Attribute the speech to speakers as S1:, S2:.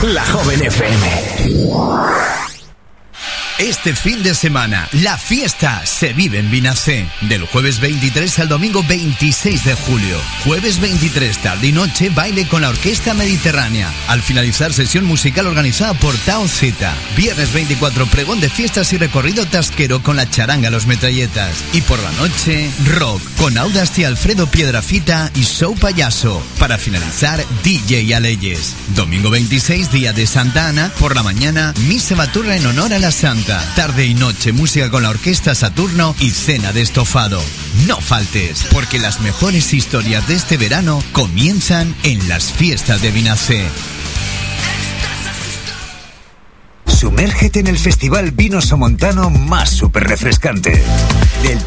S1: La Joven FM.
S2: Este fin de semana, la fiesta se vive en Vinacé. Del jueves 23 al domingo 26 de julio. Jueves 23, tarde y noche, baile con la Orquesta Mediterránea. Al finalizar, sesión musical organizada por Tao Z. Viernes 24, pregón de fiestas y recorrido tasquero con la charanga Los Metralletas. Y por la noche, rock con Audas y Alfredo Piedrafita y Show Payaso. Para finalizar, DJ Aleyes. Domingo 26, día de Santa Ana. Por la mañana, misa baturra en honor a la Santa. Tarde y noche, música con la Orquesta Saturno y cena de estofado. No faltes, porque las mejores historias de este verano comienzan en las fiestas de Vinacé.
S3: Sumérgete en el festival Vino Somontano más súper refrescante. Del